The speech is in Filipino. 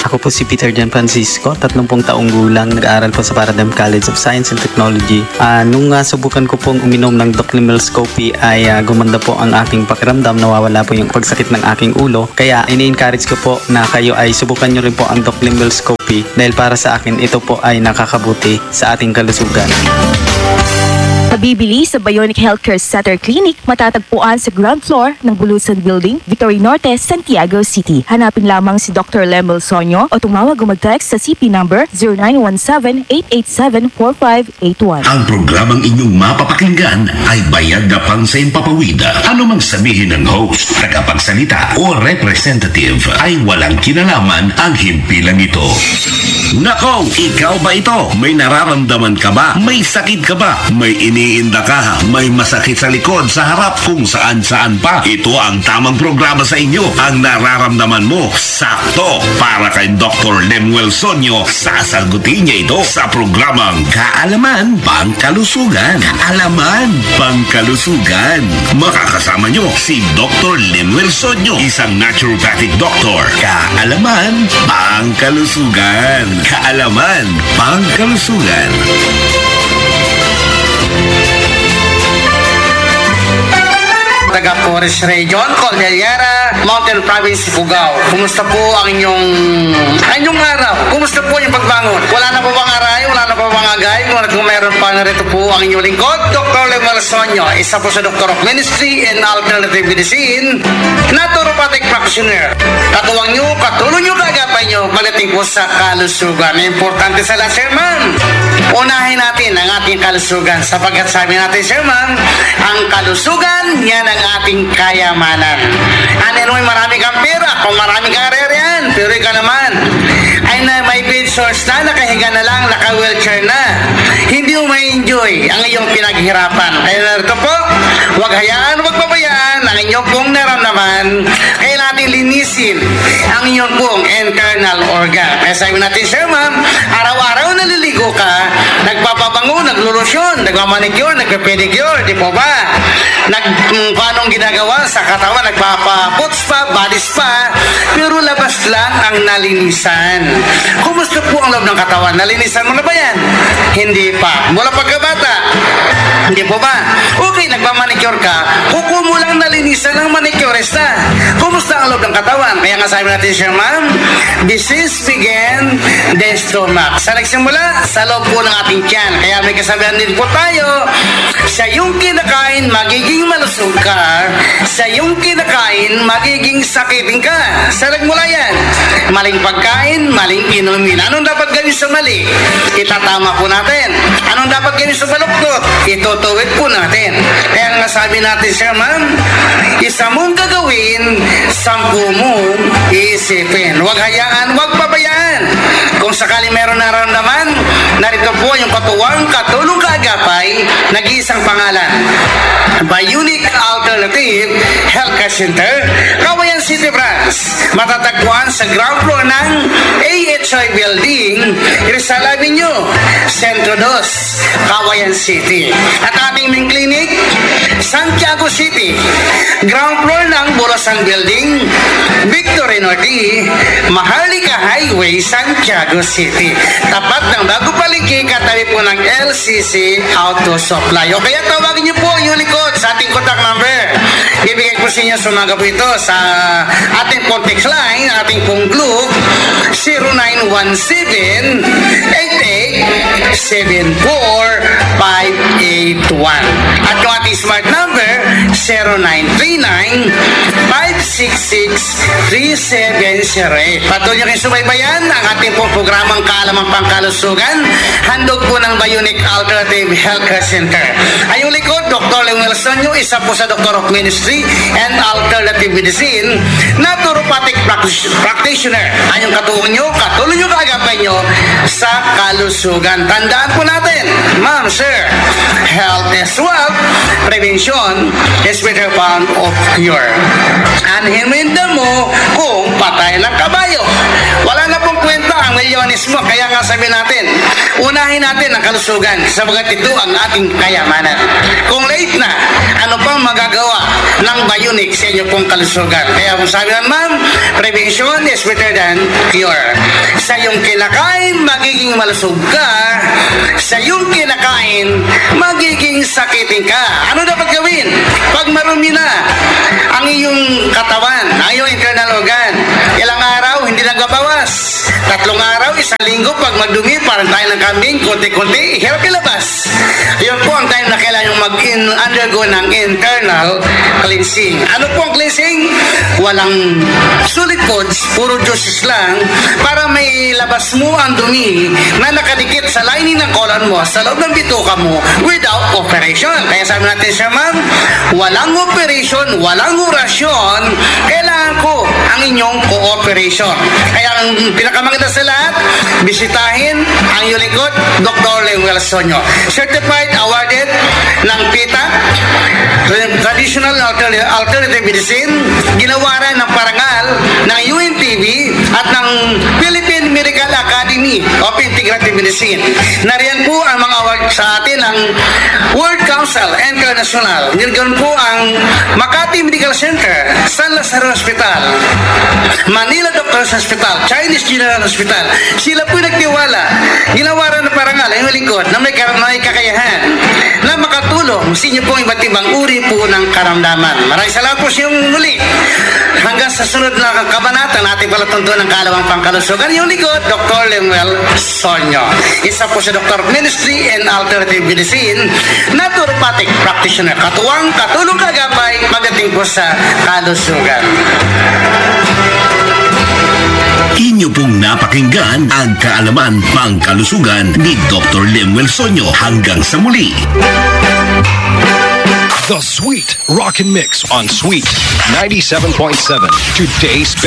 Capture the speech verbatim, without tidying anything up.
Ako po si Peter Jan Francisco, tatlumpung taong gulang, nag-aaral po sa Paradigm College of Science and Technology. Uh, nung uh, subukan ko pong uminom ng Doclimel Scopy ay uh, gumanda po ang aking pakiramdam, nawawala po yung pagsakit ng aking ulo. Kaya ini-encourage ko po na kayo ay subukan nyo rin po ang Doclimel Scopy dahil para sa akin ito po ay nakakabuti sa ating kalusugan. Mabibili sa Bionic Healthcare Center Clinic, matatagpuan sa ground floor ng Bulusan Building, Victory Norte, Santiago City. Hanapin lamang si Doctor Lemel Sonyo o tumawag o mag-text sa C P number zero nine one seven, eight eight seven, four five eight one. Ang programang inyong mapapakinggan ay bayad na pang sa impapawida. Ano mang sabihin ng host, tagapagsalita o representative ay walang kinalaman ang himpilan ito. Nako, ikaw ba ito? May nararamdaman ka ba? May sakit ka ba? May iniinda ka? May masakit sa likod, sa harap, kung saan-saan pa? Ito ang tamang programa sa inyo. Ang nararamdaman mo, sakto. Para kay Doctor Lemuel Sonyo, sasagutin niya ito sa programang Kaalaman Pangkalusugan. Kaalaman Pangkalusugan. Makakasama niyo si Doctor Lemuel Sonyo, isang naturopathic doctor. Kaalaman Pangkalusugan. Kaalaman Pangkalusugan. Taga Forest Region, Cordillera, Mountain Province, Cubao. Kumusta po ang inyong ang inyong araw? Kumusta po yung pagbangon? Wala na po bang aray? Wala na po bang agay? Kung meron pa, narito po ang inyong lingkod, Doctor Lemuel Sonyo, isa po sa Doctor of Ministry and Alternative Medicine, naturopathic practitioner. Katuwang nyo, katulong nyo, kagapay nyo, palating po sa kalusugan. Importante sa lahat, Sir Ma'am. Unahin natin ang ating kalusugan sapagkat sabi natin, Sir Ma'am, ang kalusugan, yan ang ating kayamanan. Ano may marami kang pera, kung marami kang arerian, pero ikaw naman ay na may bed source na, nakahiga na lang, naka-wheelchair na. Hindi mo ma-enjoy ang iyong pinaghirapan. Kaya narito po, huwag hayaan, huwag pabayaan ang inyong pong naramdaman. Kaya natin linisin ang inyong pong internal organ. Kaya sabi natin, Sir Ma'am, araw-araw naliligo ka, nagpapabango, naglulusyon, nagmamanicure, nagpe-pedicure, di po ba? Nag, um, paano ginagawa sa katawan, nagpapa-foot spa, body spa, pero labas lang ang nalinisan. Kumusta po ang loob ng katawan? Nalinisan mo na ba yan? Hindi pa. Mula pagkabata, hindi po ba? Okay, nagpamanicure ka, kuko mo lang nalinisan ng manicurista. Kumusta ang loob ng katawan? Kaya nga sabi natin, Sir Ma'am, disease begin the stomach. Sa nagsimula, sa loob po ng ating tiyan. Kaya may kasabihan din po tayo, sa iyong kinakain, magiging malusog ka. Sa iyong kinakain, magiging sakitin ka. Sa nagmula yan, maling pagkain, maling inumin. Anong dapat gawin sa mali? Itatama po natin. Anong dapat gawin sa baluktot? Itutuwid po natin. Kaya nga sabi natin, Sir Ma'am, isa mong gagawin, sampu mong iisipin. Huwag hayaan, huwag pabayaan. Kung sakali meron nararamdaman, narito po yung katuwang katulong kaagapay, nag-iisang pangalan. Bionic Alternative Healthcare Center, Kawayan City Branch. Matatagpuan sa ground floor ng A H I Building, Rizal Avenue, Centro dos, Kawayan City. At ating main clinic, Santiago City, ground floor ng Bulasan Building, Victory Norte, Maharlika Highway, Santiago City. Tapat ng Bago Palengke, katabi po ng L C C Auto Supply. O kaya tawagin niyo po yung likod sa ating contact number. Ibigay po sa inyo sa umaga po ito sa ating contact line, ating pong group, zero nine one seven, eight eight seven four, five eight one. At yung ating smart number, zero nine three nine, five six six, three seven zero eight. Patuloy nyo kayo subaybayan ang ating pong programang Kaalaman Pangkalusugan, handog po ng Bionic Alternative Healthcare Center. Ay yung likod, Doctor Lemuel Sonyo, isa po sa Doctor of Ministry and Alternative Medicine, naturopathic practitioner. Ay yung katuwang nyo, katuloy nyo kaagapay nyo sa kalusugan. Tandaan po natin, Ma'am, Sir, health is wealth, prevention is better form of cure. Anhimin mo kung patay ng kabayo. Wala na pong kwenta ang milyonismo. Kaya nga sabi natin, unahin natin ang kalusugan sabagat ito ang ating kayamanan. Kung late na, ano pang magagawa ng Bionic sa inyo pong kalusugan? Kaya kung sabi ng Ma'am, prevention is better than cure. sa iyong kinakain, magiging malusog ka. Sa iyong kinakain, magiging sakitin ka. Ano dapat gawin? Pag marumi na ang iyong katawan, ang iyong internal organ, ilang araw, hindi nagabawas. Tatlong araw, isang linggo, pag madumi, parang tayo ng kambing, konti-konti, hirap ilabas. Yun po ang time na kailangan yung mag-undergo ng internal cleansing. Ano po ang cleansing? Walang solid foods, puro juices lang, para may labas mo ang dumi na nakadikit sa lining ng colon mo, sa loob ng bituka mo, without operation. Kaya sabi natin siya, ma'am, walang operation, walang orasyon, kailangan ko ang inyong cooperation. Kaya ang pinakamaganda sa lahat, bisitahin ang iyong lingkod, Doctor Lemuel Sonyo. Certified, awarded ng PITA, Traditional Alternative, Alternative Medicine, ginawa rin ng parangal ng U N T V at ng Philippine Medical Academy of Integrative Medicine. Nariyan po ang mga award sa atin ng World Council International. Nilgan po ang Makati Medical Center, San Lazaro Hospital, Manila Doctors Hospital, Chinese General Hospital. Sila po nagtiwala. Ginawa rin ng parangal ang lingkod na may, may kakayahan na makatulong sa inyo pong iba't ibang uri po ng karamdaman. Maraming salamat po sa iyong muli. Hanggang sa sunod na kabanata natin palatuntunan ng kalawang pangkalusugan. Yung likod, Doctor Lemuel Sonyo. Isa po sa Doctor of Ministry and Alternative Medicine, naturopathic practitioner. Katuwang, katulong kagabay, magating po sa kalusugan. Inyo pong napakinggan ang kaalaman pangkalusugan ni Doctor Lemuel Sonyo. Hanggang sa muli. The Sweet Rock and Mix on Sweet ninety-seven point seven. Today's